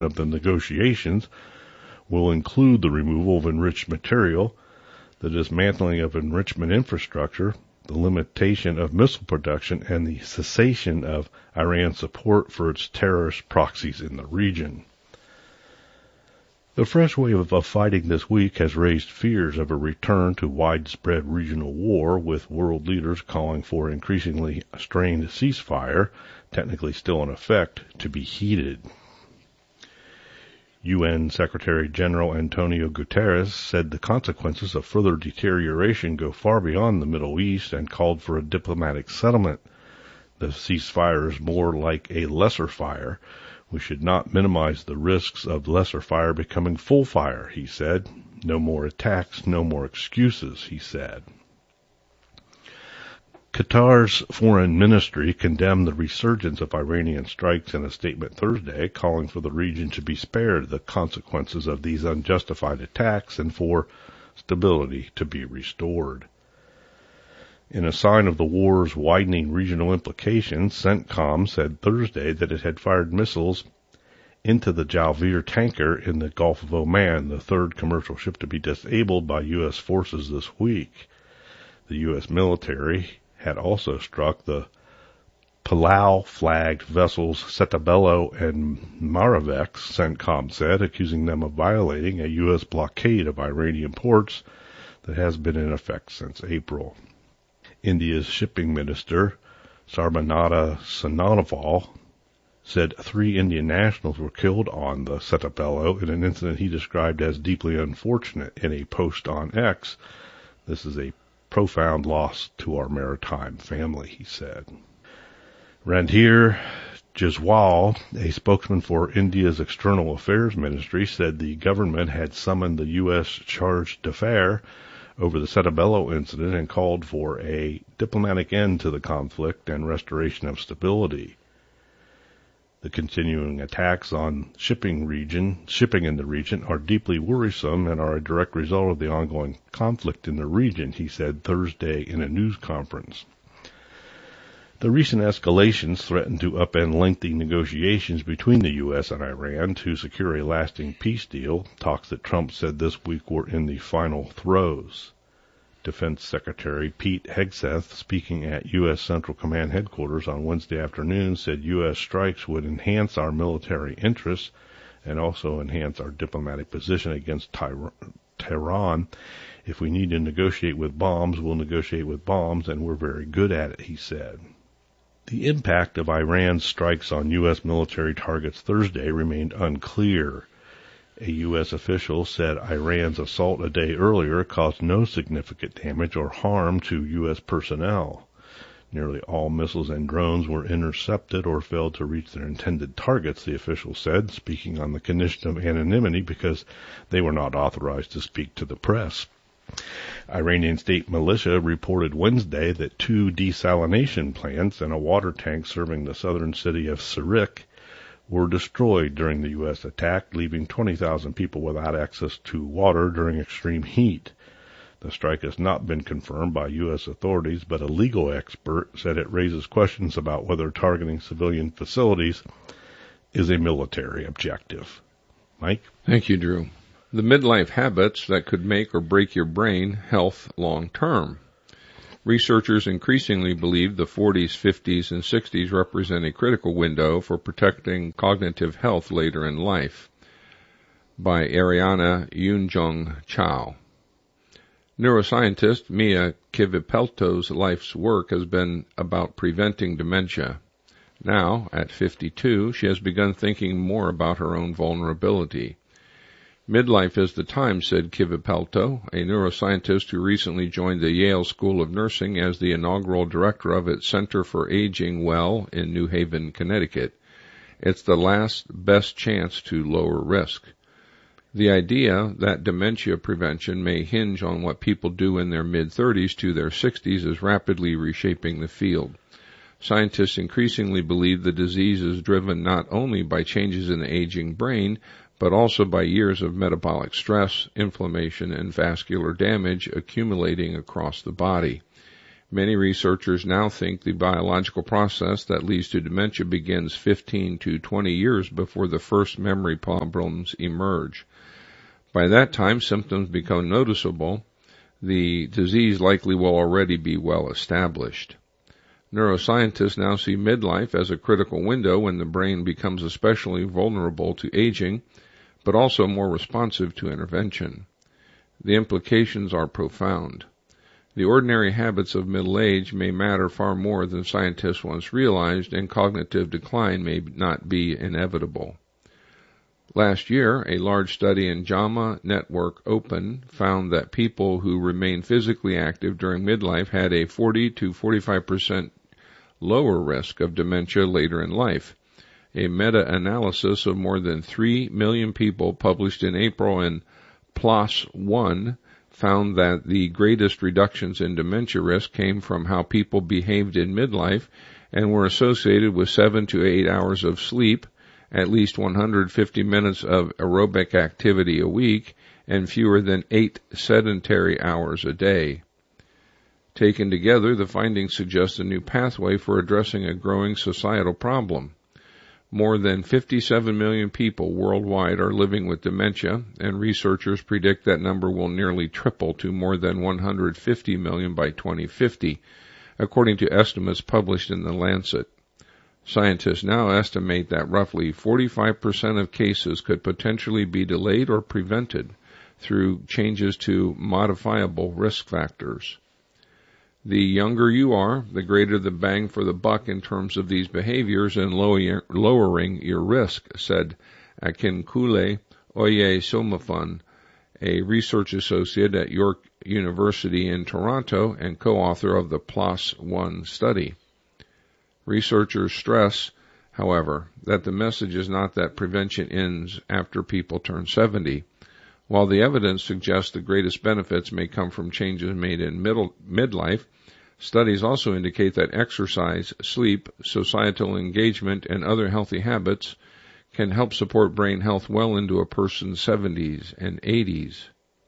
of the negotiations will include the removal of enriched material, the dismantling of enrichment infrastructure, the limitation of missile production, and the cessation of Iran's support for its terrorist proxies in the region. The fresh wave of fighting this week has raised fears of a return to widespread regional war, with world leaders calling for increasingly strained ceasefire, technically still in effect, to be heeded. UN Secretary General Antonio Guterres said the consequences of further deterioration go far beyond the Middle East and called for a diplomatic settlement. The ceasefire is more like a lesser fire. We should not minimize the risks of lesser fire becoming full fire, he said. No more attacks, no more excuses, he said. Qatar's foreign ministry condemned the resurgence of Iranian strikes in a statement Thursday, calling for the region to be spared the consequences of these unjustified attacks and for stability to be restored. In a sign of the war's widening regional implications, CENTCOM said Thursday that it had fired missiles into the Jalvir tanker in the Gulf of Oman, the third commercial ship to be disabled by U.S. forces this week. The U.S. military had also struck the Palau-flagged vessels Setabelo and Maravex, CENTCOM said, accusing them of violating a U.S. blockade of Iranian ports that has been in effect since April. India's shipping minister, Sarbanada Sonowal, said 3 Indian nationals were killed on the Setabelo in an incident he described as deeply unfortunate in a post on X. This is a profound loss to our maritime family, he said. Randhir Jaiswal, a spokesman for India's External Affairs Ministry, said the government had summoned the U.S. charge d'affaires over the Setabelo incident and called for a diplomatic end to the conflict and restoration of stability. The continuing attacks on shipping in the region are deeply worrisome and are a direct result of the ongoing conflict in the region, he said Thursday in a news conference. The recent escalations threaten to upend lengthy negotiations between the U.S. and Iran to secure a lasting peace deal, talks that Trump said this week were in the final throes. Defense Secretary Pete Hegseth, speaking at U.S. Central Command headquarters on Wednesday afternoon, said U.S. strikes would enhance our military interests and also enhance our diplomatic position against Tehran. If we need to negotiate with bombs, we'll negotiate with bombs, and we're very good at it, he said. The impact of Iran's strikes on U.S. military targets Thursday remained unclear. A U.S. official said Iran's assault a day earlier caused no significant damage or harm to U.S. personnel. Nearly all missiles and drones were intercepted or failed to reach their intended targets, the official said, speaking on the condition of anonymity because they were not authorized to speak to the press. Iranian state militia reported Wednesday that 2 desalination plants and a water tank serving the southern city of Sirik were destroyed during the U.S. attack, leaving 20,000 people without access to water during extreme heat. The strike has not been confirmed by U.S. authorities, but a legal expert said it raises questions about whether targeting civilian facilities is a military objective. Mike? Thank you, Drew. The midlife habits that could make or break your brain health long term. Researchers increasingly believe the 40s, 50s, and 60s represent a critical window for protecting cognitive health later in life. By Ariana Yunjung Chow. Neuroscientist Mia Kivipelto's life's work has been about preventing dementia. Now, at 52, she has begun thinking more about her own vulnerability. Midlife is the time, said Kivipelto, a neuroscientist who recently joined the Yale School of Nursing as the inaugural director of its Center for Aging Well in New Haven, Connecticut. It's the last best chance to lower risk. The idea that dementia prevention may hinge on what people do in their mid-30s to their 60s is rapidly reshaping the field. Scientists increasingly believe the disease is driven not only by changes in the aging brain, but also by years of metabolic stress, inflammation, and vascular damage accumulating across the body. Many researchers now think the biological process that leads to dementia begins 15 to 20 years before the first memory problems emerge. By that time, symptoms become noticeable. The disease likely will already be well established. Neuroscientists now see midlife as a critical window when the brain becomes especially vulnerable to aging, but also more responsive to intervention. The implications are profound. The ordinary habits of middle age may matter far more than scientists once realized, and cognitive decline may not be inevitable. Last year, a large study in JAMA Network Open found that people who remain physically active during midlife had a 40 to 45% lower risk of dementia later in life. A meta-analysis of more than 3 million people published in April in PLOS One found that the greatest reductions in dementia risk came from how people behaved in midlife and were associated with 7 to 8 hours of sleep, at least 150 minutes of aerobic activity a week, and fewer than 8 sedentary hours a day. Taken together, the findings suggest a new pathway for addressing a growing societal problem. More than 57 million people worldwide are living with dementia, and researchers predict that number will nearly triple to more than 150 million by 2050, according to estimates published in The Lancet. Scientists now estimate that roughly 45% of cases could potentially be delayed or prevented through changes to modifiable risk factors. The younger you are, the greater the bang for the buck in terms of these behaviors and lowering your risk, said Akinkule Oyesomafun, a research associate at York University in Toronto and co-author of the PLOS One study. Researchers stress, however, that the message is not that prevention ends after people turn 70. While the evidence suggests the greatest benefits may come from changes made in midlife, studies also indicate that exercise, sleep, societal engagement, and other healthy habits can help support brain health well into a person's 70s and 80s.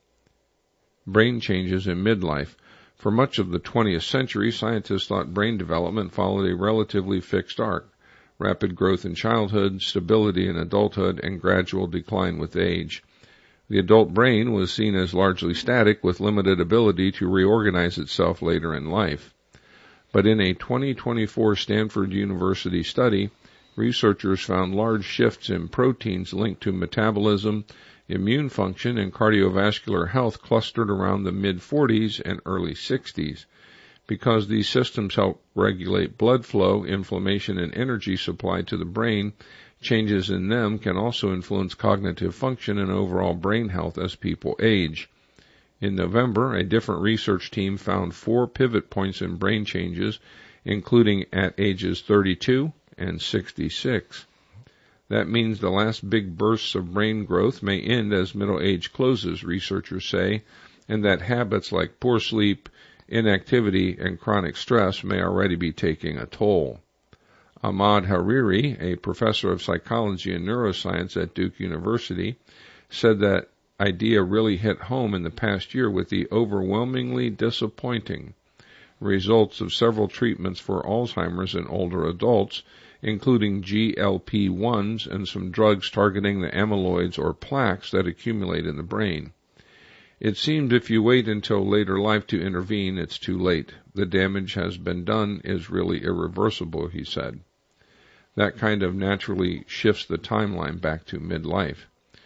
Brain changes in midlife. For much of the 20th century, scientists thought brain development followed a relatively fixed arc: rapid growth in childhood, stability in adulthood, and gradual decline with age. The adult brain was seen as largely static, with limited ability to reorganize itself later in life. But in a 2024 Stanford University study, researchers found large shifts in proteins linked to metabolism, immune function, and cardiovascular health clustered around the mid-40s and early 60s. Because these systems help regulate blood flow, inflammation, and energy supply to the brain, changes in them can also influence cognitive function and overall brain health as people age. In November, a different research team found 4 pivot points in brain changes, including at ages 32 and 66. That means the last big bursts of brain growth may end as middle age closes, researchers say, and that habits like poor sleep, inactivity, and chronic stress may already be taking a toll. Ahmad Hariri, a professor of psychology and neuroscience at Duke University, said that idea really hit home in the past year with the overwhelmingly disappointing results of several treatments for Alzheimer's in older adults, including GLP-1s and some drugs targeting the amyloids or plaques that accumulate in the brain. It seems if you wait until later life to intervene, it's too late. The damage has been done is really irreversible, he said. That kind of naturally shifts the timeline back to midlife.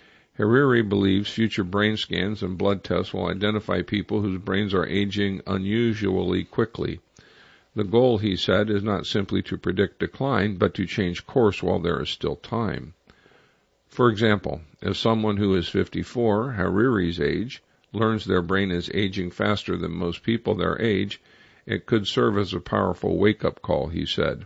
Hariri believes future brain scans and blood tests will identify people whose brains are aging unusually quickly. The goal, he said, is not simply to predict decline, but to change course while there is still time. For example, if someone who is 54, Hariri's age, learns their brain is aging faster than most people their age, it could serve as a powerful wake-up call, he said.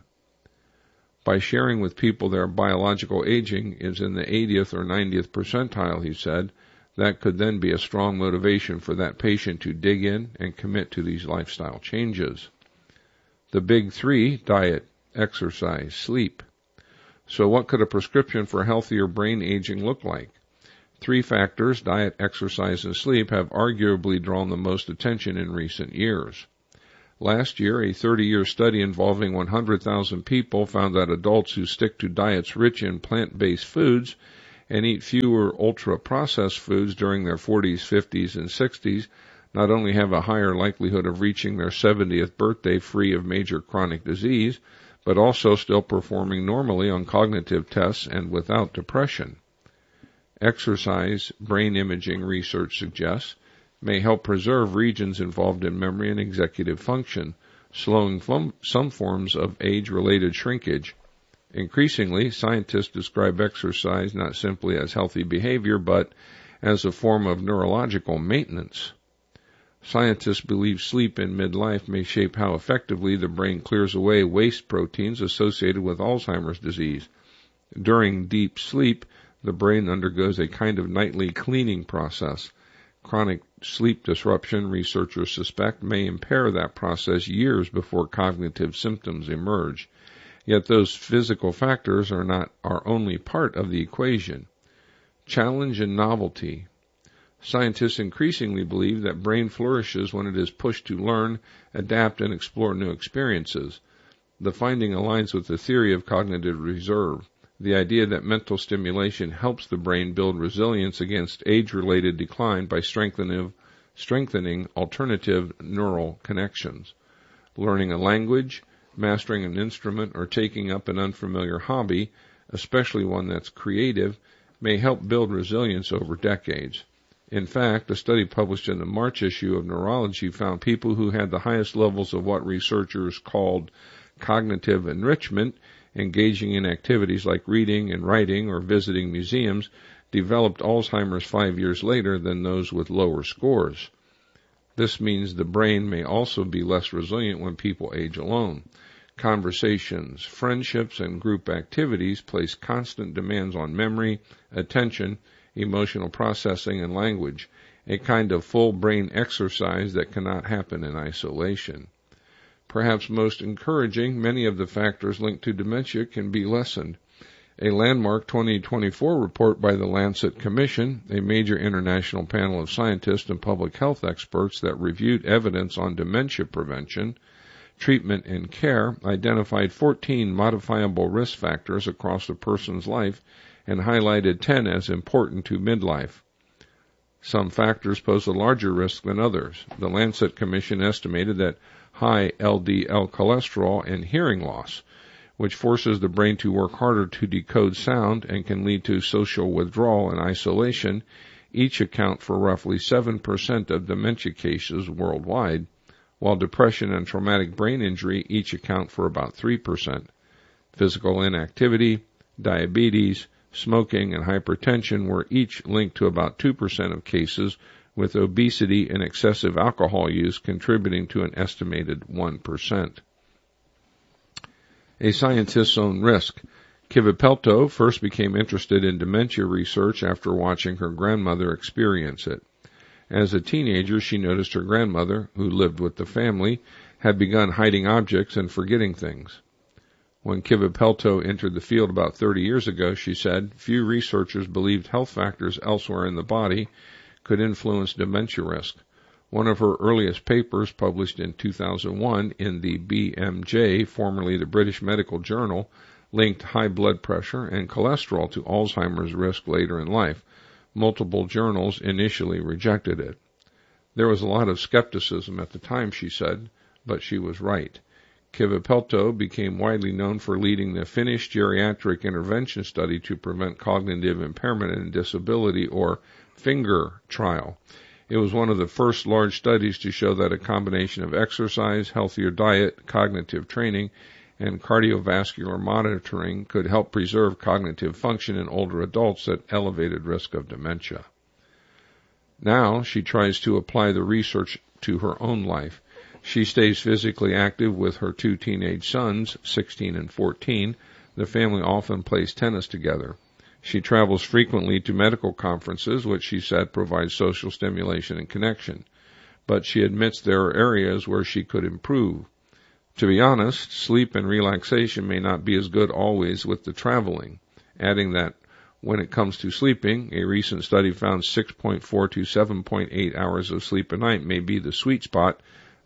By sharing with people their biological aging is in the 80th or 90th percentile, he said, that could then be a strong motivation for that patient to dig in and commit to these lifestyle changes. The big 3: diet, exercise, sleep. So what could a prescription for healthier brain aging look like? 3 factors, diet, exercise, and sleep, have arguably drawn the most attention in recent years. Last year, a 30-year study involving 100,000 people found that adults who stick to diets rich in plant-based foods and eat fewer ultra-processed foods during their 40s, 50s, and 60s not only have a higher likelihood of reaching their 70th birthday free of major chronic disease, but also still performing normally on cognitive tests and without depression. Exercise, brain imaging research suggests, may help preserve regions involved in memory and executive function, slowing some forms of age-related shrinkage. Increasingly, scientists describe exercise not simply as healthy behavior, but as a form of neurological maintenance. Scientists believe sleep in midlife may shape how effectively the brain clears away waste proteins associated with Alzheimer's disease. During deep sleep, the brain undergoes a kind of nightly cleaning process. Chronic sleep disruption, researchers suspect, may impair that process years before cognitive symptoms emerge. Yet those physical factors are only part of the equation. Challenge and novelty. Scientists increasingly believe that brain flourishes when it is pushed to learn, adapt, and explore new experiences. The finding aligns with the theory of cognitive reserve, the idea that mental stimulation helps the brain build resilience against age-related decline by strengthening alternative neural connections. Learning a language, mastering an instrument, or taking up an unfamiliar hobby, especially one that's creative, may help build resilience over decades. In fact, a study published in the March issue of Neurology found people who had the highest levels of what researchers called cognitive enrichment, engaging in activities like reading and writing or visiting museums, developed Alzheimer's 5 years later than those with lower scores. This means the brain may also be less resilient when people age alone. Conversations, friendships, and group activities place constant demands on memory, attention, emotional processing, and language, a kind of full brain exercise that cannot happen in isolation. Perhaps most encouraging, many of the factors linked to dementia can be lessened. A landmark 2024 report by the Lancet Commission, a major international panel of scientists and public health experts that reviewed evidence on dementia prevention, treatment, and care, identified 14 modifiable risk factors across a person's life and highlighted 10 as important to midlife. Some factors pose a larger risk than others. The Lancet Commission estimated that high LDL cholesterol and hearing loss, which forces the brain to work harder to decode sound and can lead to social withdrawal and isolation, each account for roughly 7% of dementia cases worldwide, while depression and traumatic brain injury each account for about 3%. Physical inactivity, diabetes, smoking, and hypertension were each linked to about 2% of cases, with obesity and excessive alcohol use contributing to an estimated 1%. A scientist's own risk. Kiva Pelto first became interested in dementia research after watching her grandmother experience it. As a teenager, she noticed her grandmother, who lived with the family, had begun hiding objects and forgetting things. When Kiva Pelto entered the field about 30 years ago, she said, few researchers believed health factors elsewhere in the body could influence dementia risk. One of her earliest papers, published in 2001 in the BMJ, formerly the British Medical Journal, linked high blood pressure and cholesterol to Alzheimer's risk later in life. Multiple journals initially rejected it. There was a lot of skepticism at the time, she said, but she was right. Kiva Pelto became widely known for leading the Finnish geriatric intervention study to prevent cognitive impairment and disability, or FINGER trial. It was one of the first large studies to show that a combination of exercise, healthier diet, cognitive training, and cardiovascular monitoring could help preserve cognitive function in older adults at elevated risk of dementia. Now she tries to apply the research to her own life. She stays physically active with her two teenage sons, 16 and 14. The family often plays tennis together. She travels frequently to medical conferences, which she said provides social stimulation and connection. But she admits there are areas where she could improve. To be honest, sleep and relaxation may not be as good always with the traveling, adding that when it comes to sleeping, a recent study found 6.4 to 7.8 hours of sleep a night may be the sweet spot,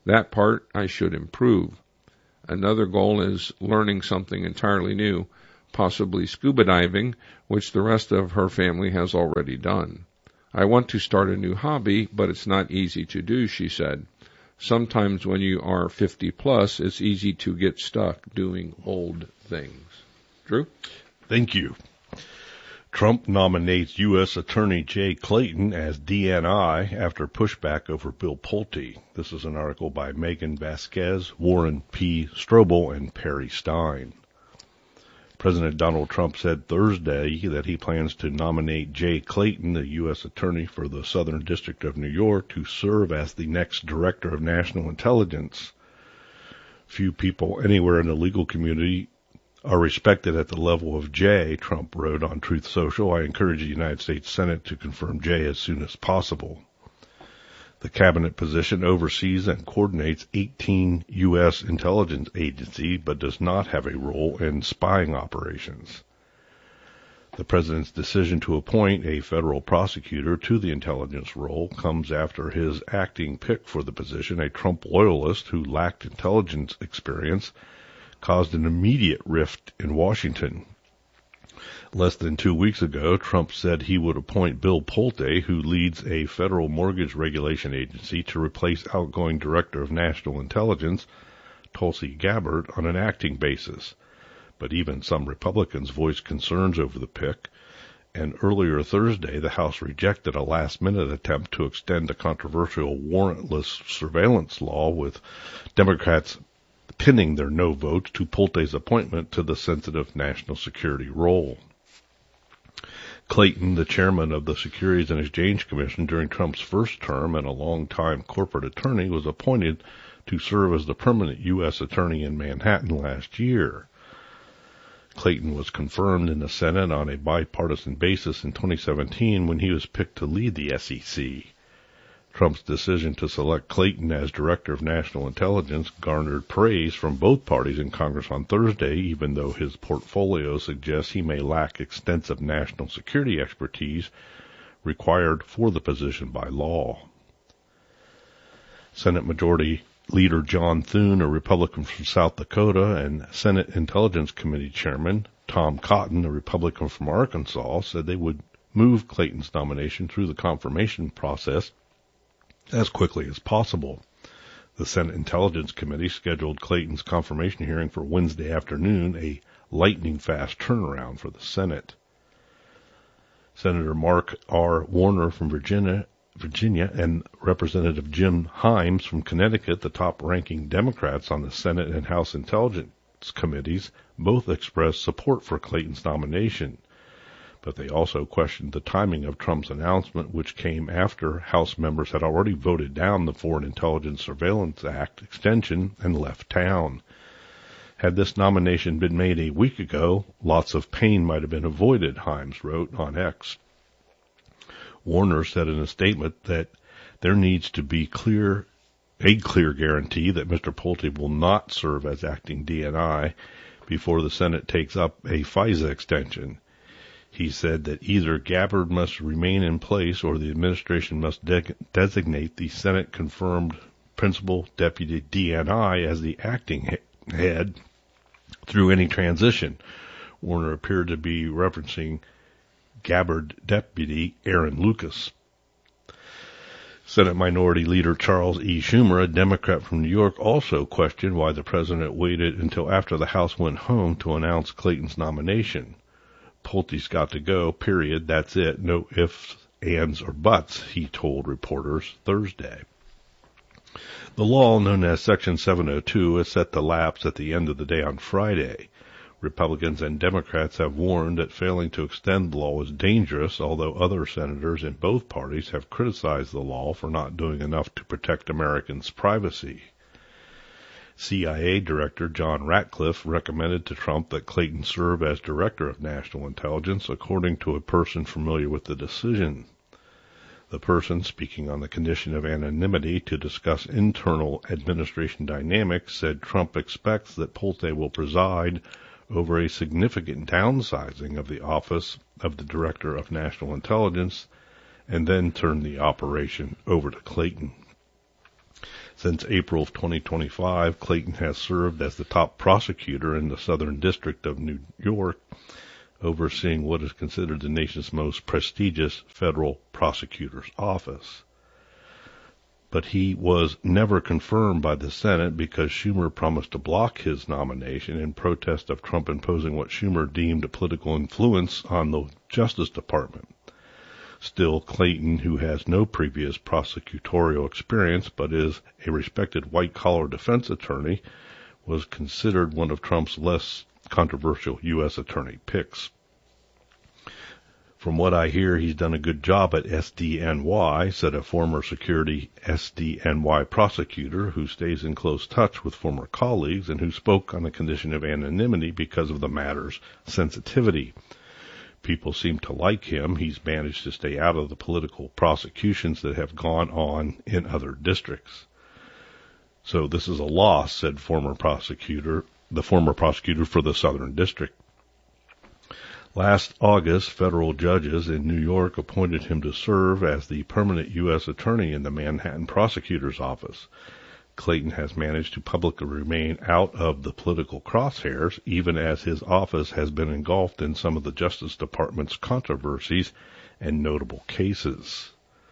That part I should improve. Another goal is learning something entirely new, possibly scuba diving, which the rest of her family has already done. I want to start a new hobby, but it's not easy to do, she said. Sometimes when you are 50 plus, it's easy to get stuck doing old things. Drew? Thank you. Trump nominates U.S. Attorney Jay Clayton as DNI after pushback over Bill Pulte. This is an article by Megan Vasquez, Warren P. Strobel, and Perry Stein. President Donald Trump said Thursday that he plans to nominate Jay Clayton, the U.S. Attorney for the Southern District of New York, to serve as the next Director of National Intelligence. Few people anywhere in the legal community are respected at the level of Jay, Trump wrote on Truth Social. I encourage the United States Senate to confirm Jay as soon as possible. The cabinet position oversees and coordinates 18 U.S. intelligence agencies, but does not have a role in spying operations. The president's decision to appoint a federal prosecutor to the intelligence role comes after his acting pick for the position, a Trump loyalist who lacked intelligence experience, caused an immediate rift in Washington. Less than 2 weeks ago, Trump said he would appoint Bill Pulte, who leads a federal mortgage regulation agency, to replace outgoing Director of National Intelligence, Tulsi Gabbard, on an acting basis. But even some Republicans voiced concerns over the pick, and earlier Thursday, the House rejected a last-minute attempt to extend a controversial warrantless surveillance law, with Democrats pinning their no votes to Pulte's appointment to the sensitive national security role. Clayton, the chairman of the Securities and Exchange Commission during Trump's first term and a longtime corporate attorney, was appointed to serve as the permanent U.S. attorney in Manhattan last year. Clayton was confirmed in the Senate on a bipartisan basis in 2017 when he was picked to lead the SEC. Trump's decision to select Clayton as Director of National Intelligence garnered praise from both parties in Congress on Thursday, even though his portfolio suggests he may lack extensive national security expertise required for the position by law. Senate Majority Leader John Thune, a Republican from South Dakota, and Senate Intelligence Committee Chairman Tom Cotton, a Republican from Arkansas, said they would move Clayton's nomination through the confirmation process as quickly as possible. The Senate Intelligence Committee scheduled Clayton's confirmation hearing for Wednesday afternoon, a lightning-fast turnaround for the Senate. Senator Mark R. Warner from Virginia, and Representative Jim Himes from Connecticut, the top-ranking Democrats on the Senate and House Intelligence Committees, both expressed support for Clayton's nomination. But they also questioned the timing of Trump's announcement, which came after House members had already voted down the Foreign Intelligence Surveillance Act extension and left town. Had this nomination been made a week ago, lots of pain might have been avoided, Himes wrote on X. Warner said in a statement that there needs to be a clear guarantee that Mr. Pulte will not serve as acting DNI before the Senate takes up a FISA extension. He said that either Gabbard must remain in place or the administration must designate the Senate-confirmed principal deputy DNI as the acting head through any transition. Warner appeared to be referencing Gabbard deputy Aaron Lucas. Senate Minority Leader Charles E. Schumer, a Democrat from New York, also questioned why the president waited until after the House went home to announce Clayton's nomination. Pulte's got to go, period. That's it. No ifs, ands, or buts, he told reporters Thursday. The law, known as Section 702, is set to lapse at the end of the day on Friday. Republicans and Democrats have warned that failing to extend the law is dangerous, although other senators in both parties have criticized the law for not doing enough to protect Americans' privacy. CIA Director John Ratcliffe recommended to Trump that Clayton serve as Director of National Intelligence, according to a person familiar with the decision. The person, speaking on the condition of anonymity to discuss internal administration dynamics, said Trump expects that Pulte will preside over a significant downsizing of the office of the Director of National Intelligence and then turn the operation over to Clayton. Since April of 2025, Clayton has served as the top prosecutor in the Southern District of New York, overseeing what is considered the nation's most prestigious federal prosecutor's office. But he was never confirmed by the Senate because Schumer promised to block his nomination in protest of Trump imposing what Schumer deemed a political influence on the Justice Department. Still, Clayton, who has no previous prosecutorial experience but is a respected white-collar defense attorney, was considered one of Trump's less controversial U.S. attorney picks. From what I hear, he's done a good job at SDNY, said a former security SDNY prosecutor who stays in close touch with former colleagues and who spoke on the condition of anonymity because of the matter's sensitivity. People seem to like him. He's managed to stay out of the political prosecutions that have gone on in other districts. So this is a loss, said the former prosecutor for the Southern District. Last August, federal judges in New York appointed him to serve as the permanent U.S. attorney in the Manhattan prosecutor's office. Clayton has managed to publicly remain out of the political crosshairs, even as his office has been engulfed in some of the Justice Department's controversies and notable cases.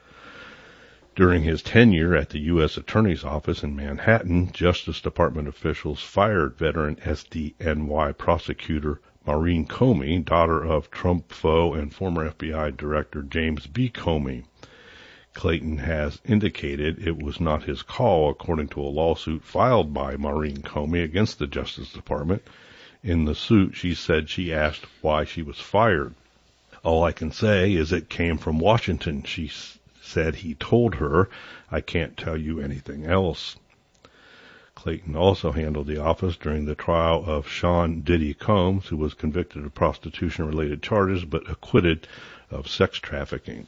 During his tenure at the U.S. Attorney's Office in Manhattan, Justice Department officials fired veteran SDNY prosecutor Maureen Comey, daughter of Trump foe and former FBI Director James B. Comey. Clayton has indicated it was not his call, according to a lawsuit filed by Maureen Comey against the Justice Department. In the suit, she said she asked why she was fired. All I can say is it came from Washington, she said he told her. I can't tell you anything else. Clayton also handled the office during the trial of Sean Diddy Combs, who was convicted of prostitution-related charges but acquitted of sex trafficking.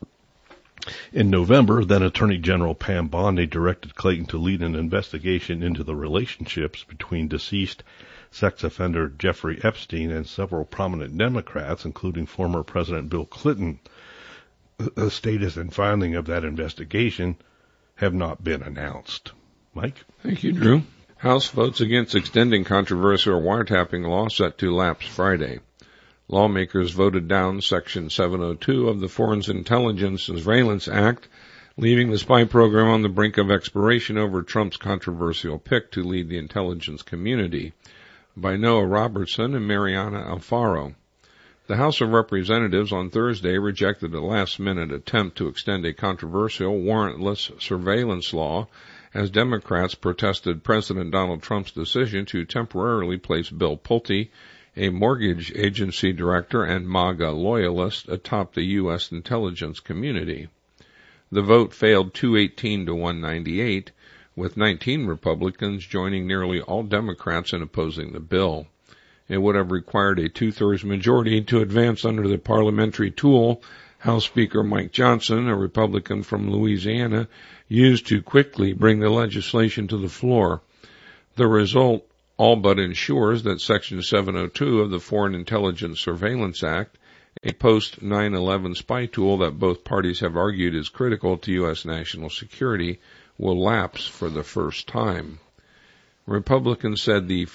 In November, then Attorney General Pam Bondi directed Clayton to lead an investigation into the relationships between deceased sex offender Jeffrey Epstein and several prominent Democrats, including former President Bill Clinton. The status and finding of that investigation have not been announced. Mike? Thank you, Drew. House votes against extending controversial wiretapping law set to lapse Friday. Lawmakers voted down Section 702 of the Foreign Intelligence Surveillance Act, leaving the spy program on the brink of expiration over Trump's controversial pick to lead the intelligence community by Noah Robertson and Mariana Alfaro. The House of Representatives on Thursday rejected a last-minute attempt to extend a controversial warrantless surveillance law as Democrats protested President Donald Trump's decision to temporarily place Bill Pulte, a mortgage agency director and MAGA loyalist, atop the U.S. intelligence community. The vote failed 218 to 198, with 19 Republicans joining nearly all Democrats in opposing the bill. It would have required a two-thirds majority to advance under the parliamentary tool House Speaker Mike Johnson, a Republican from Louisiana, used to quickly bring the legislation to the floor. The result all but ensures that Section 702 of the Foreign Intelligence Surveillance Act, a post-9/11 spy tool that both parties have argued is critical to U.S. national security, will lapse for the first time. Republicans said the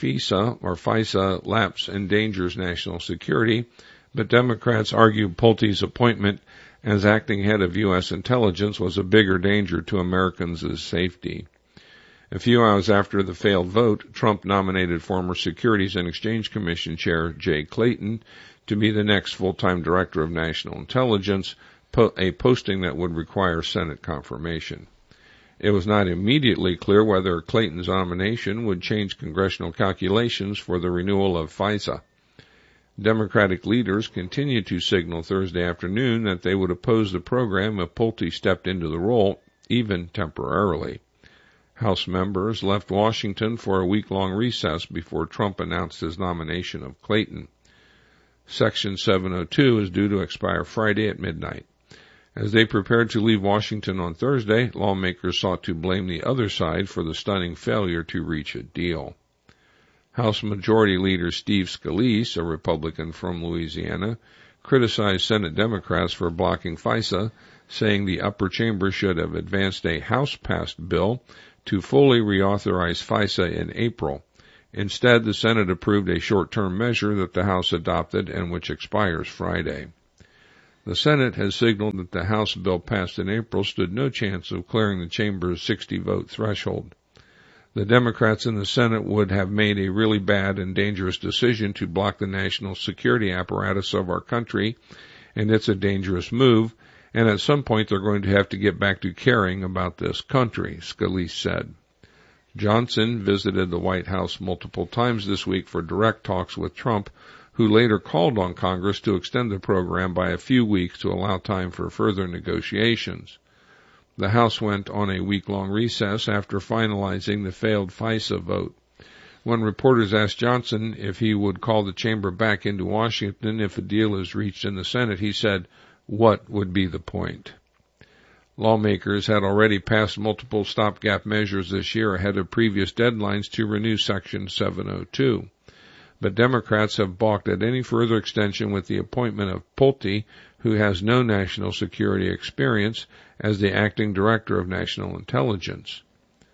FISA lapse endangers national security, but Democrats argued Pulte's appointment as acting head of U.S. intelligence was a bigger danger to Americans' safety. A few hours after the failed vote, Trump nominated former Securities and Exchange Commission Chair Jay Clayton to be the next full-time Director of National Intelligence, a posting that would require Senate confirmation. It was not immediately clear whether Clayton's nomination would change congressional calculations for the renewal of FISA. Democratic leaders continued to signal Thursday afternoon that they would oppose the program if Pulte stepped into the role, even temporarily. House members left Washington for a week-long recess before Trump announced his nomination of Clayton. Section 702 is due to expire Friday at midnight. As they prepared to leave Washington on Thursday, lawmakers sought to blame the other side for the stunning failure to reach a deal. House Majority Leader Steve Scalise, a Republican from Louisiana, criticized Senate Democrats for blocking FISA, saying the upper chamber should have advanced a House-passed bill to fully reauthorize FISA in April. Instead, the Senate approved a short-term measure that the House adopted and which expires Friday. The Senate has signaled that the House bill passed in April stood no chance of clearing the chamber's 60-vote threshold. The Democrats in the Senate would have made a really bad and dangerous decision to block the national security apparatus of our country, and it's a dangerous move, and at some point they're going to have to get back to caring about this country, Scalise said. Johnson visited the White House multiple times this week for direct talks with Trump, who later called on Congress to extend the program by a few weeks to allow time for further negotiations. The House went on a week-long recess after finalizing the failed FISA vote. When reporters asked Johnson if he would call the chamber back into Washington if a deal is reached in the Senate, he said, "What would be the point?" Lawmakers had already passed multiple stopgap measures this year ahead of previous deadlines to renew Section 702. But Democrats have balked at any further extension with the appointment of Pulte, who has no national security experience, as the acting director of national intelligence.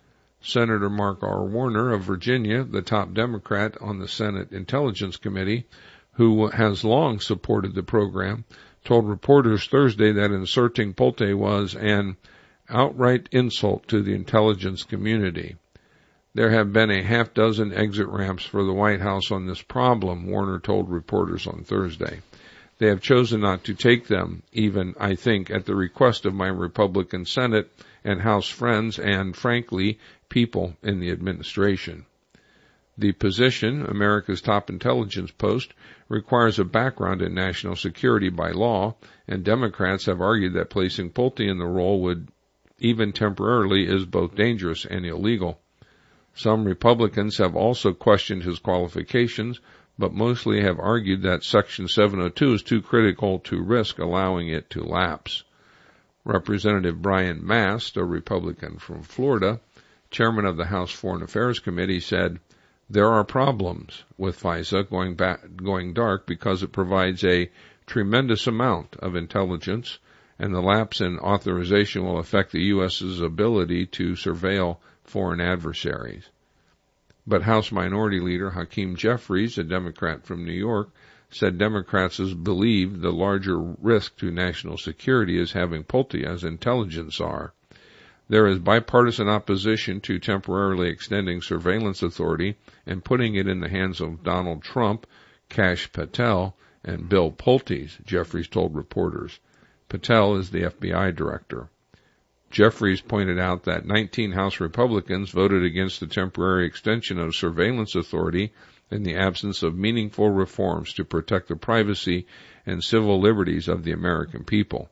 Senator Mark R. Warner of Virginia, the top Democrat on the Senate Intelligence Committee, who has long supported the program, told reporters Thursday that inserting Pulte was an outright insult to the intelligence community. There have been a half-dozen exit ramps for the White House on this problem, Warner told reporters on Thursday. They have chosen not to take them, even, I think, at the request of my Republican Senate and House friends and, frankly, people in the administration. The position, America's top intelligence post, requires a background in national security by law, and Democrats have argued that placing Pulte in the role would, even temporarily, is both dangerous and illegal. Some Republicans have also questioned his qualifications, but mostly have argued that Section 702 is too critical to risk allowing it to lapse. Representative Brian Mast, a Republican from Florida, chairman of the House Foreign Affairs Committee, said, "There are problems with FISA going dark because it provides a tremendous amount of intelligence, and the lapse in authorization will affect the U.S.'s ability to surveil foreign adversaries." But House Minority Leader Hakeem Jeffries, a Democrat from New York, said Democrats believe the larger risk to national security is having Pulte as intelligence czar. There is bipartisan opposition to temporarily extending surveillance authority and putting it in the hands of Donald Trump, Kash Patel, and Bill Pulte, Jeffries told reporters. Patel is the FBI director. Jeffries pointed out that 19 House Republicans voted against the temporary extension of surveillance authority in the absence of meaningful reforms to protect the privacy and civil liberties of the American people.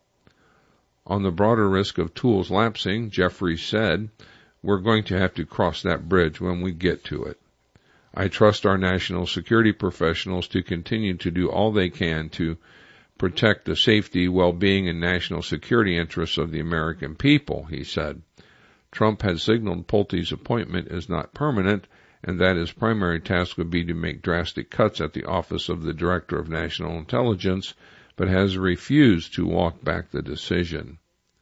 On the broader risk of tools lapsing, Jeffries said, "We're going to have to cross that bridge when we get to it. I trust our national security professionals to continue to do all they can to protect the safety, well-being, and national security interests of the American people," he said. Trump had signaled Pulte's appointment is not permanent, and that his primary task would be to make drastic cuts at the office of the Director of National Intelligence, but has refused to walk back the decision.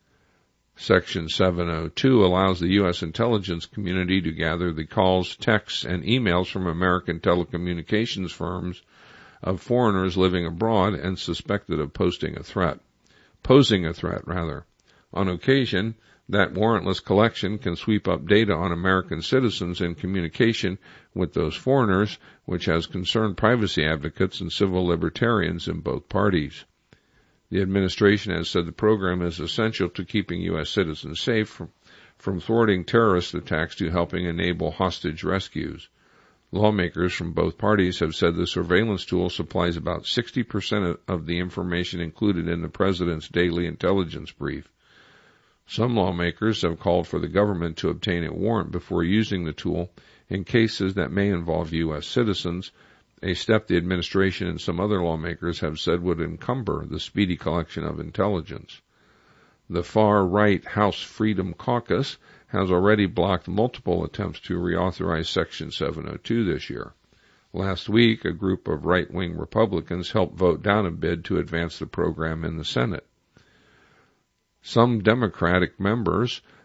Section 702 allows the U.S. intelligence community to gather the calls, texts, and emails from American telecommunications firms of foreigners living abroad and suspected of posing a threat. On occasion, that warrantless collection can sweep up data on American citizens in communication with those foreigners, which has concerned privacy advocates and civil libertarians in both parties. The administration has said the program is essential to keeping U.S. citizens safe from thwarting terrorist attacks to helping enable hostage rescues. Lawmakers from both parties have said the surveillance tool supplies about 60% of the information included in the president's daily intelligence brief. Some lawmakers have called for the government to obtain a warrant before using the tool in cases that may involve U.S. citizens, a step the administration and some other lawmakers have said would encumber the speedy collection of intelligence. The far-right House Freedom Caucus has already blocked multiple attempts to reauthorize Section 702 this year. Last week, a group of right-wing Republicans helped vote down a bid to advance the program in the Senate. Some Democratic members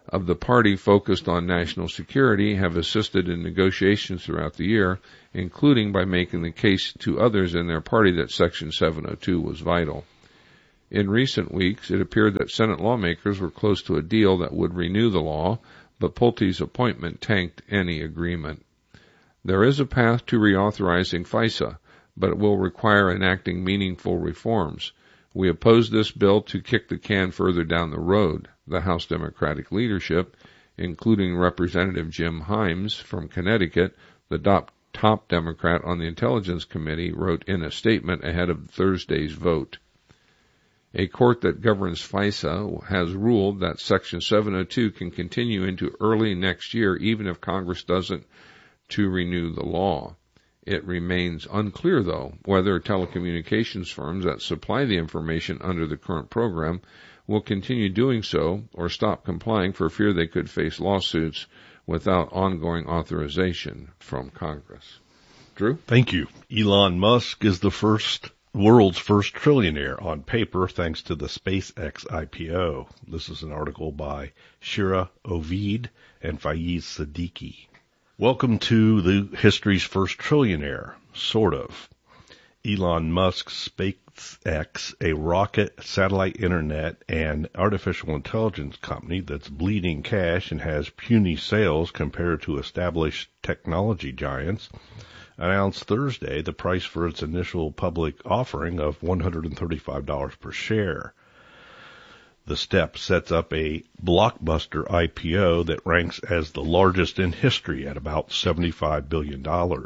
of the party focused on national security have assisted in negotiations throughout the year, including by making the case to others in their party that Section 702 was vital. In recent weeks, it appeared that Senate lawmakers were close to a deal that would renew the law, but Pulte's appointment tanked any agreement. There is a path to reauthorizing FISA, but it will require enacting meaningful reforms. We oppose this bill to kick the can further down the road, the House Democratic leadership, including Representative Jim Himes from Connecticut, the top Democrat on the Intelligence Committee, wrote in a statement ahead of Thursday's vote. A court that governs FISA has ruled that Section 702 can continue into early next year even if Congress doesn't to renew the law. It remains unclear, though, whether telecommunications firms that supply the information under the current program will continue doing so or stop complying for fear they could face lawsuits without ongoing authorization from Congress. Drew? Thank you. Elon Musk is the world's first trillionaire on paper thanks to the SpaceX IPO. This is an article by Shira Ovid and Faiz Siddiqui. Welcome to the history's first trillionaire, sort of. Elon Musk's SpaceX, a rocket, satellite internet, and artificial intelligence company that's bleeding cash and has puny sales compared to established technology giants, announced Thursday the price for its initial public offering of $135 per share. The step sets up a blockbuster IPO that ranks as the largest in history at about $75 billion.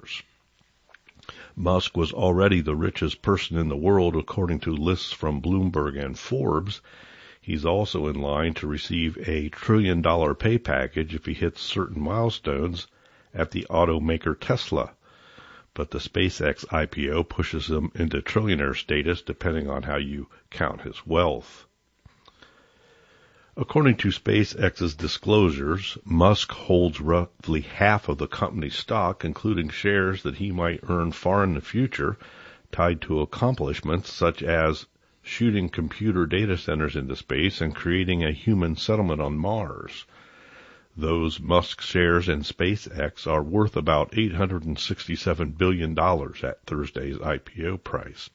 Musk was already the richest person in the world according to lists from Bloomberg and Forbes. He's also in line to receive a $1 trillion pay package if he hits certain milestones at the automaker Tesla. But the SpaceX IPO pushes him into trillionaire status depending on how you count his wealth. According to SpaceX's disclosures, Musk holds roughly half of the company's stock, including shares that he might earn far in the future, tied to accomplishments such as shooting computer data centers into space and creating a human settlement on Mars. Those Musk shares in SpaceX are worth about $867 billion at Thursday's IPO price.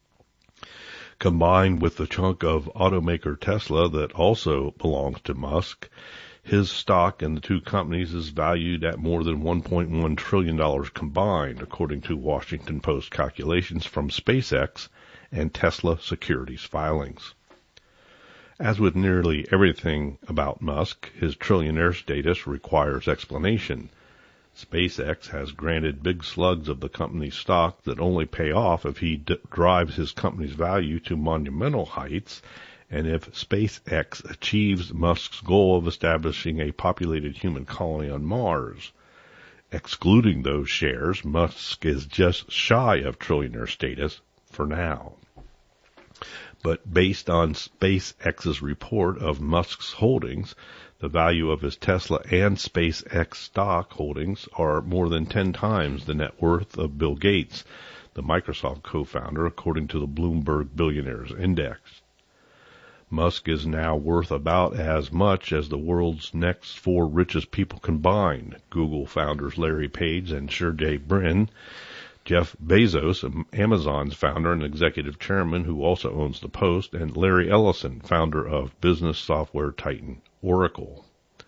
Combined with the chunk of automaker Tesla that also belongs to Musk, his stock in the two companies is valued at more than $1.1 trillion combined, according to Washington Post calculations from SpaceX and Tesla securities filings. As with nearly everything about Musk, his trillionaire status requires explanation. SpaceX has granted big slugs of the company's stock that only pay off if he drives his company's value to monumental heights, and if SpaceX achieves Musk's goal of establishing a populated human colony on Mars. Excluding those shares, Musk is just shy of trillionaire status for now. But based on SpaceX's report of Musk's holdings, the value of his Tesla and SpaceX stock holdings are more than 10 times the net worth of Bill Gates, the Microsoft co-founder, according to the Bloomberg Billionaires Index. Musk is now worth about as much as the world's next 4 richest people combined, Google founders Larry Page and Sergey Brin, Jeff Bezos, Amazon's founder and executive chairman who also owns the Post, and Larry Ellison, founder of business software titan Oracle.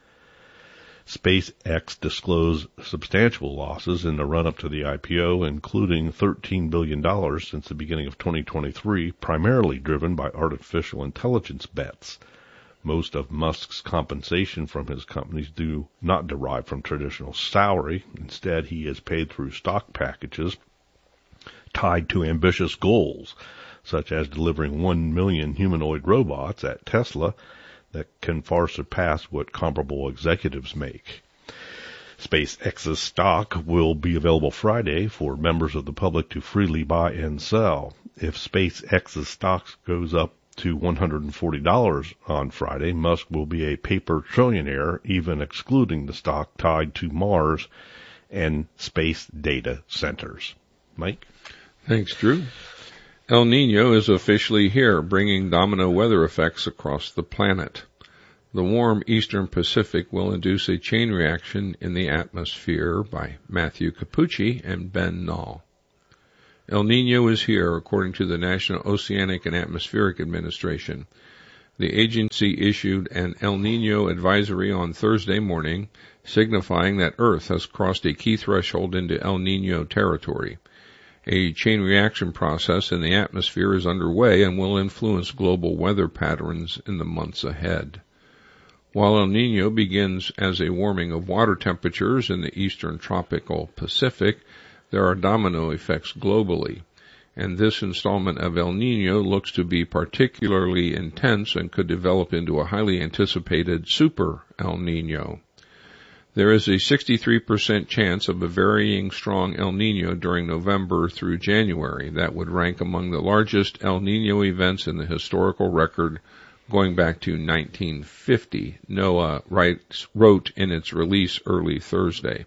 SpaceX disclosed substantial losses in the run-up to the IPO, including $13 billion since the beginning of 2023, primarily driven by artificial intelligence bets. Most of Musk's compensation from his companies do not derive from traditional salary. Instead, he is paid through stock packages tied to ambitious goals, such as delivering 1 million humanoid robots at Tesla that can far surpass what comparable executives make. SpaceX's stock will be available Friday for members of the public to freely buy and sell. If SpaceX's stock goes up to $140 on Friday, Musk will be a paper trillionaire, even excluding the stock tied to Mars and space data centers. Mike? Thanks, Drew. El Niño is officially here, bringing domino weather effects across the planet. The warm eastern Pacific will induce a chain reaction in the atmosphere by Matthew Capucci and Ben Nall. El Niño is here, according to the National Oceanic and Atmospheric Administration. The agency issued an El Niño advisory on Thursday morning, signifying that Earth has crossed a key threshold into El Niño territory. A chain reaction process in the atmosphere is underway and will influence global weather patterns in the months ahead. While El Niño begins as a warming of water temperatures in the eastern tropical Pacific, there are domino effects globally, and this installment of El Niño looks to be particularly intense and could develop into a highly anticipated super El Niño. There is a 63% chance of a varying strong El Niño during November through January. That would rank among the largest El Niño events in the historical record going back to 1950, NOAA wrote in its release early Thursday.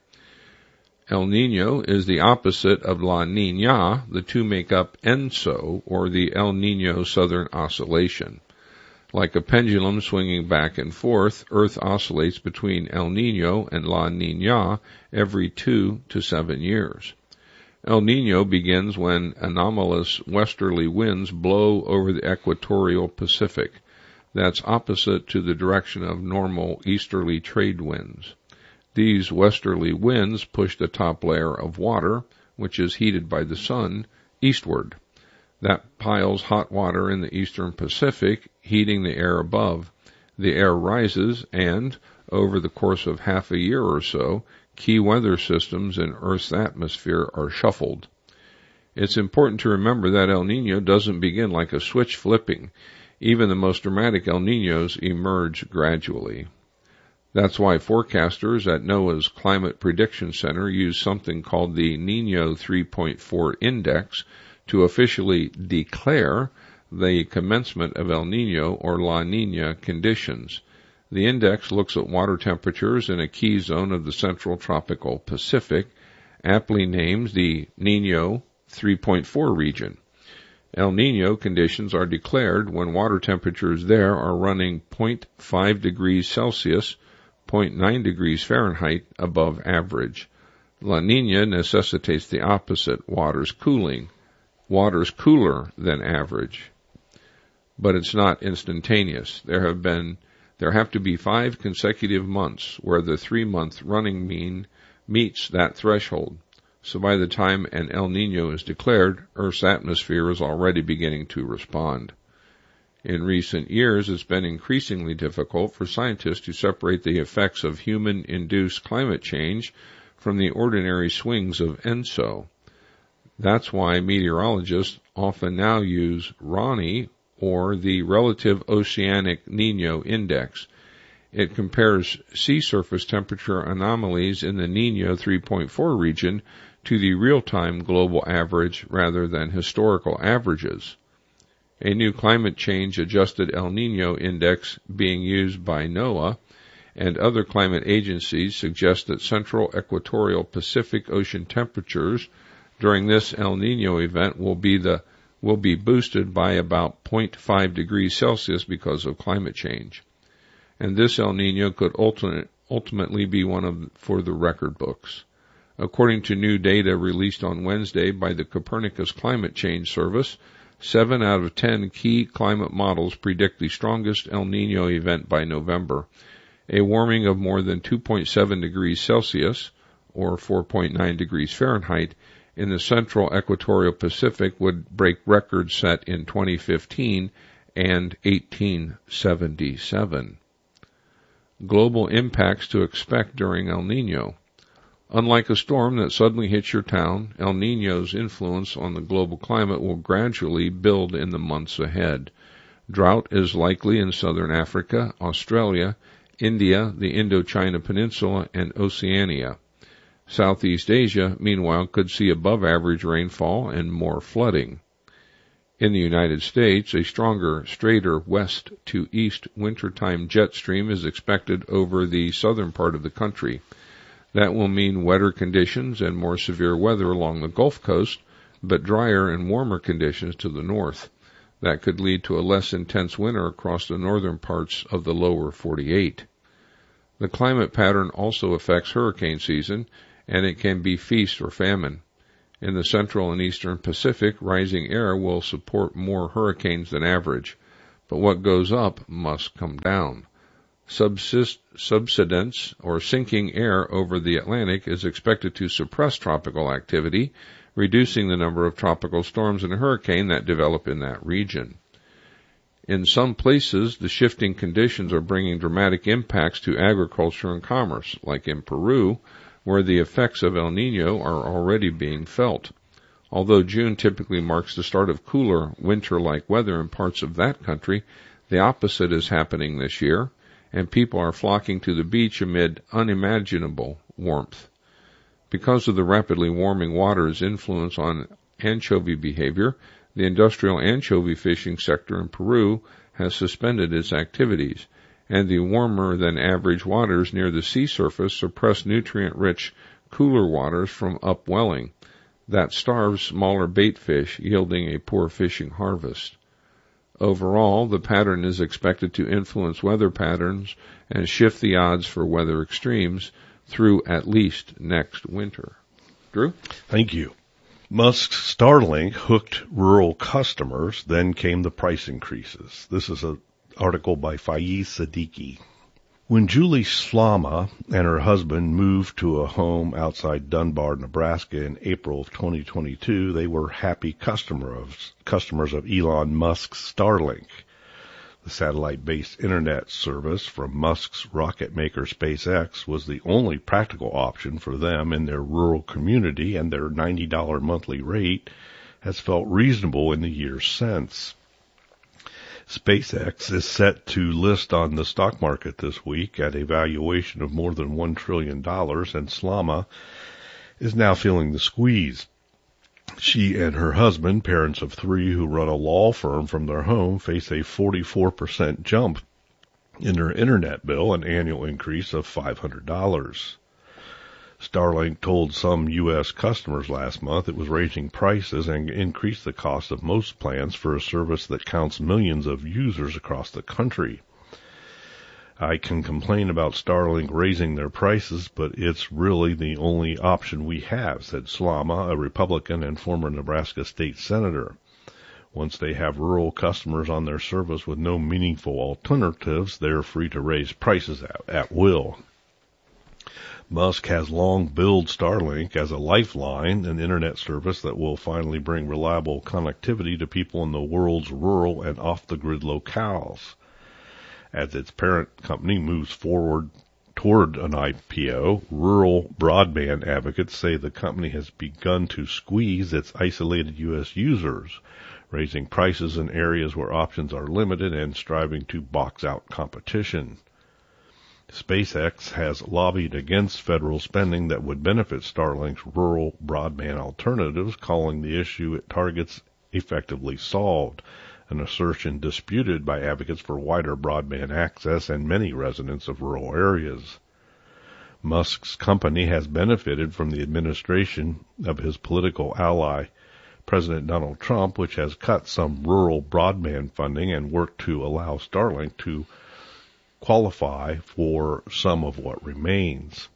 El Niño is the opposite of La Niña. The two make up ENSO, or the El Niño Southern Oscillation. Like a pendulum swinging back and forth, Earth oscillates between El Niño and La Niña every 2 to 7 years. El Niño begins when anomalous westerly winds blow over the equatorial Pacific. That's opposite to the direction of normal easterly trade winds. These westerly winds push the top layer of water, which is heated by the sun, eastward. That piles hot water in the eastern Pacific, heating the air above. The air rises, and, over the course of half a year or so, key weather systems in Earth's atmosphere are shuffled. It's important to remember that El Niño doesn't begin like a switch flipping. Even the most dramatic El Niños emerge gradually. That's why forecasters at NOAA's Climate Prediction Center use something called the Niño 3.4 Index to officially declare the commencement of El Niño or La Niña conditions. The index looks at water temperatures in a key zone of the central tropical Pacific, aptly named the Niño 3.4 region. El Niño conditions are declared when water temperatures there are running 0.5 degrees Celsius, 0.9 degrees Fahrenheit above average. La Niña necessitates the opposite, water's cooling. Water's cooler than average. But it's not instantaneous. There have to be 5 consecutive months where the 3-month running mean meets that threshold. So by the time an El Niño is declared, Earth's atmosphere is already beginning to respond. In recent years, it's been increasingly difficult for scientists to separate the effects of human-induced climate change from the ordinary swings of ENSO. That's why meteorologists often now use RONI, or the Relative Oceanic Niño Index. It compares sea surface temperature anomalies in the Niño 3.4 region to the real-time global average rather than historical averages. A new climate change adjusted El Niño index being used by NOAA and other climate agencies suggests that central equatorial Pacific Ocean temperatures during this El Niño event will be boosted by about 0.5 degrees Celsius because of climate change. And this El Niño could ultimately be one for the record books. According to new data released on Wednesday by the Copernicus Climate Change Service, 7 out of 10 key climate models predict the strongest El Niño event by November. A warming of more than 2.7 degrees Celsius, or 4.9 degrees Fahrenheit, in the central equatorial Pacific would break records set in 2015 and 1877. Global impacts to expect during El Niño. Unlike a storm that suddenly hits your town, El Niño's influence on the global climate will gradually build in the months ahead. Drought is likely in southern Africa, Australia, India, the Indochina Peninsula, and Oceania. Southeast Asia, meanwhile, could see above-average rainfall and more flooding. In the United States, a stronger, straighter west-to-east wintertime jet stream is expected over the southern part of the country. That will mean wetter conditions and more severe weather along the Gulf Coast, but drier and warmer conditions to the north. That could lead to a less intense winter across the northern parts of the lower 48. The climate pattern also affects hurricane season, and it can be feast or famine. In the central and eastern Pacific, rising air will support more hurricanes than average, but what goes up must come down. Subsidence, or sinking air over the Atlantic, is expected to suppress tropical activity, reducing the number of tropical storms and hurricanes that develop in that region. In some places, the shifting conditions are bringing dramatic impacts to agriculture and commerce, like in Peru, where the effects of El Niño are already being felt. Although June typically marks the start of cooler, winter-like weather in parts of that country, the opposite is happening this year, and people are flocking to the beach amid unimaginable warmth. Because of the rapidly warming water's influence on anchovy behavior, the industrial anchovy fishing sector in Peru has suspended its activities, and the warmer-than-average waters near the sea surface suppress nutrient-rich, cooler waters from upwelling. That starves smaller bait fish, yielding a poor fishing harvest. Overall, the pattern is expected to influence weather patterns and shift the odds for weather extremes through at least next winter. Drew? Thank you. Musk's Starlink hooked rural customers, then came the price increases. This is an article by Faiz Siddiqui. When Julie Slama and her husband moved to a home outside Dunbar, Nebraska in April of 2022, they were happy customers of Elon Musk's Starlink. The satellite-based internet service from Musk's rocket maker SpaceX was the only practical option for them in their rural community, and their $90 monthly rate has felt reasonable in the years since. SpaceX is set to list on the stock market this week at a valuation of more than $1 trillion, and Slama is now feeling the squeeze. She and her husband, parents of three who run a law firm from their home, face a 44% jump in their internet bill, an annual increase of $500. Starlink told some U.S. customers last month it was raising prices and increased the cost of most plans for a service that counts millions of users across the country. I can complain about Starlink raising their prices, but it's really the only option we have, said Slama, a Republican and former Nebraska state senator. Once they have rural customers on their service with no meaningful alternatives, they're free to raise prices at will. Musk has long billed Starlink as a lifeline, an internet service that will finally bring reliable connectivity to people in the world's rural and off-the-grid locales. As its parent company moves forward toward an IPO, rural broadband advocates say the company has begun to squeeze its isolated U.S. users, raising prices in areas where options are limited and striving to box out competition. SpaceX has lobbied against federal spending that would benefit Starlink's rural broadband alternatives, calling the issue it targets effectively solved, an assertion disputed by advocates for wider broadband access and many residents of rural areas. Musk's company has benefited from the administration of his political ally, President Donald Trump, which has cut some rural broadband funding and worked to allow Starlink to qualify for some of what remains.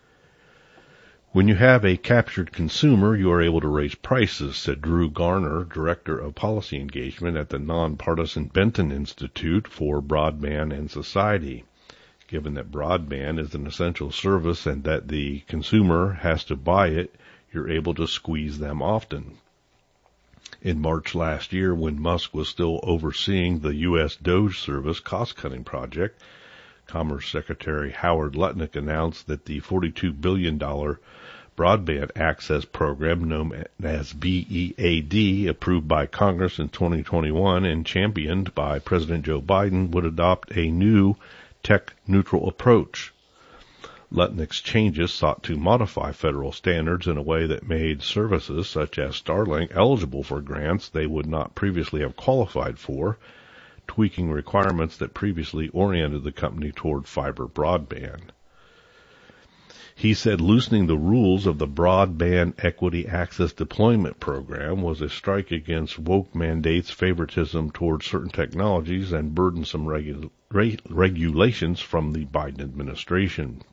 When you have a captured consumer, you are able to raise prices, said Drew Garner, Director of Policy Engagement at the nonpartisan Benton Institute for Broadband and Society. Given that broadband is an essential service and that the consumer has to buy it, you're able to squeeze them often. In March last year, when Musk was still overseeing the U.S. DOGE service cost-cutting project, Commerce Secretary Howard Lutnick announced that the $42 billion broadband access program known as BEAD, approved by Congress in 2021 and championed by President Joe Biden, would adopt a new tech-neutral approach. Lutnick's changes sought to modify federal standards in a way that made services such as Starlink eligible for grants they would not previously have qualified for, tweaking requirements that previously oriented the company toward fiber broadband. He said loosening the rules of the Broadband Equity Access Deployment Program was a strike against woke mandates, favoritism towards certain technologies, and burdensome regulations from the Biden administration.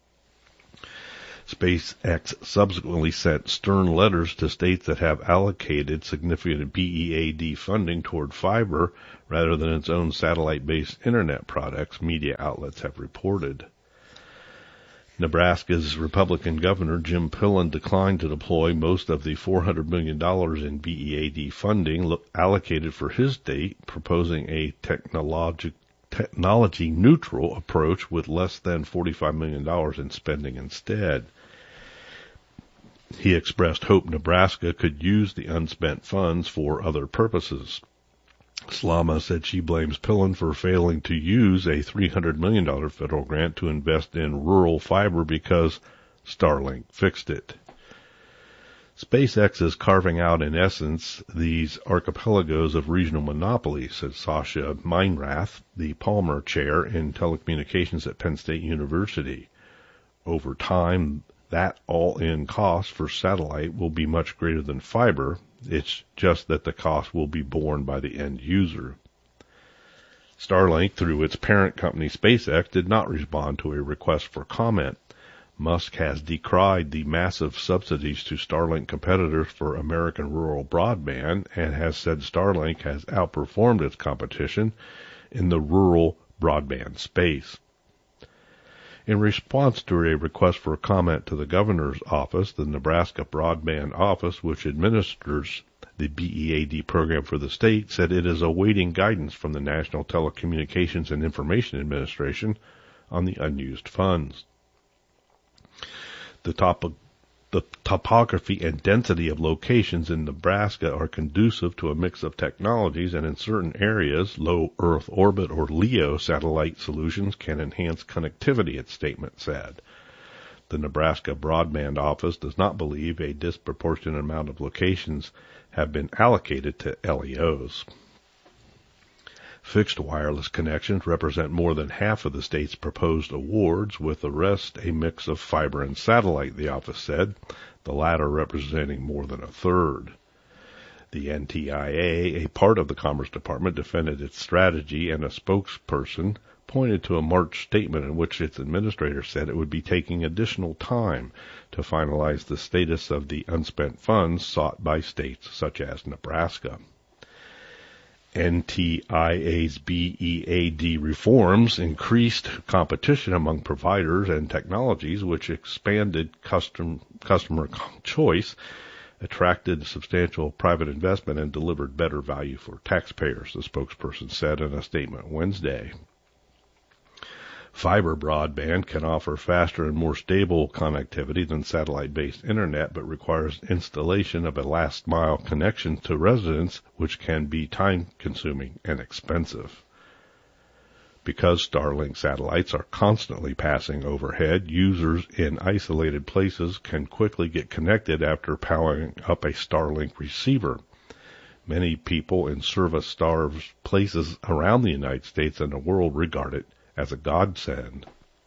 SpaceX subsequently sent stern letters to states that have allocated significant BEAD funding toward fiber rather than its own satellite-based internet products, media outlets have reported. Nebraska's Republican Governor Jim Pillen declined to deploy most of the $400 million in BEAD funding allocated for his state, proposing a technology-neutral approach with less than $45 million in spending instead. He expressed hope Nebraska could use the unspent funds for other purposes. Slama said she blames Pillen for failing to use a $300 million federal grant to invest in rural fiber because Starlink fixed it. SpaceX is carving out, in essence, these archipelagos of regional monopoly, said Sasha Meinrath, the Palmer Chair in Telecommunications at Penn State University. Over time, that all-in cost for satellite will be much greater than fiber. It's just that the cost will be borne by the end user. Starlink, through its parent company SpaceX, did not respond to a request for comment. Musk has decried the massive subsidies to Starlink competitors for American rural broadband and has said Starlink has outperformed its competition in the rural broadband space. In response to a request for comment to the governor's office, the Nebraska Broadband Office, which administers the BEAD program for the state, said it is awaiting guidance from the National Telecommunications and Information Administration on the unused funds. The topography and density of locations in Nebraska are conducive to a mix of technologies, and in certain areas, low Earth orbit or LEO satellite solutions can enhance connectivity, its statement said. The Nebraska Broadband Office does not believe a disproportionate amount of locations have been allocated to LEOs. Fixed wireless connections represent more than half of the state's proposed awards, with the rest a mix of fiber and satellite, the office said, the latter representing more than a third. The NTIA, a part of the Commerce Department, defended its strategy, and a spokesperson pointed to a March statement in which its administrator said it would be taking additional time to finalize the status of the unspent funds sought by states such as Nebraska. NTIA's BEAD reforms increased competition among providers and technologies, which expanded customer choice, attracted substantial private investment, and delivered better value for taxpayers, the spokesperson said in a statement Wednesday. Fiber broadband can offer faster and more stable connectivity than satellite-based internet, but requires installation of a last-mile connection to residents, which can be time-consuming and expensive. Because Starlink satellites are constantly passing overhead, users in isolated places can quickly get connected after powering up a Starlink receiver. Many people in service-starved places around the United States and the world regard it as a godsend.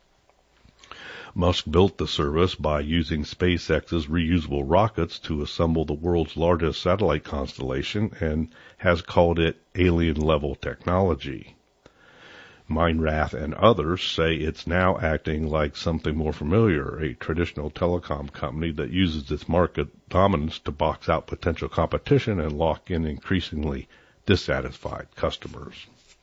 Musk built the service by using SpaceX's reusable rockets to assemble the world's largest satellite constellation and has called it alien-level technology. Meinrath and others say it's now acting like something more familiar, a traditional telecom company that uses its market dominance to box out potential competition and lock in increasingly dissatisfied customers.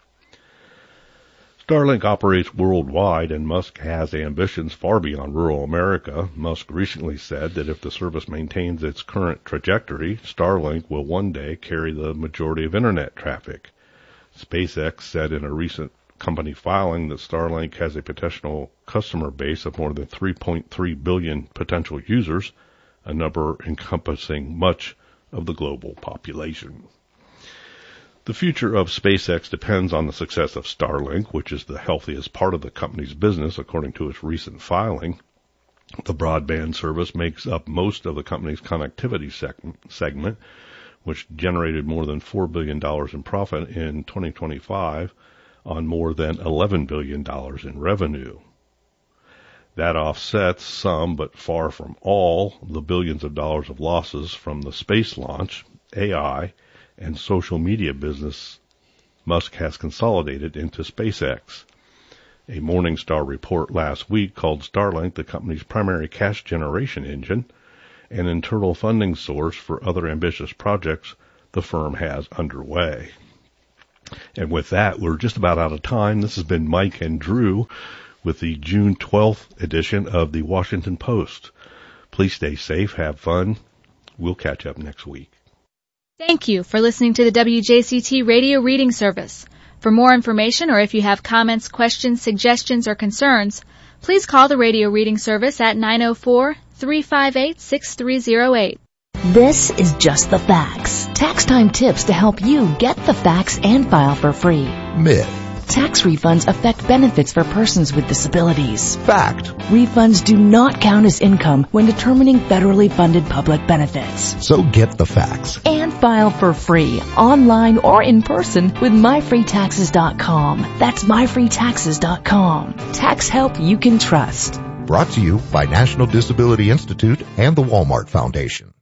Starlink operates worldwide, and Musk has ambitions far beyond rural America. Musk recently said that if the service maintains its current trajectory, Starlink will one day carry the majority of internet traffic. SpaceX said in a recent company filing that Starlink has a potential customer base of more than 3.3 billion potential users, a number encompassing much of the global population. The future of SpaceX depends on the success of Starlink, which is the healthiest part of the company's business, according to its recent filing. The broadband service makes up most of the company's connectivity segment, which generated more than $4 billion in profit in 2025 on more than $11 billion in revenue. That offsets some, but far from all, the billions of dollars of losses from the space launch, AI, and social media business Musk has consolidated into SpaceX. A Morningstar report last week called Starlink the company's primary cash generation engine, an internal funding source for other ambitious projects the firm has underway. And with that, we're just about out of time. This has been Mike and Drew with the June 12th edition of the Washington Post. Please stay safe, have fun. We'll catch up next week. Thank you for listening to the WJCT Radio Reading Service. For more information or if you have comments, questions, suggestions, or concerns, please call the Radio Reading Service at 904-358-6308. This is Just the Facts. Tax time tips to help you get the facts and file for free. Myth. Tax refunds affect benefits for persons with disabilities. Fact. Refunds do not count as income when determining federally funded public benefits. So get the facts. And file for free, online or in person with myfreetaxes.com. That's myfreetaxes.com. Tax help you can trust. Brought to you by National Disability Institute and the Walmart Foundation.